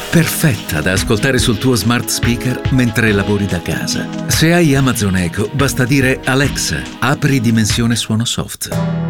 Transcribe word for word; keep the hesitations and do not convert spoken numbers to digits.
perfetta da ascoltare sul tuo smart speaker mentre lavori da casa. Se hai Amazon Echo, basta dire Alexa, apri Dimensione Suono Soft.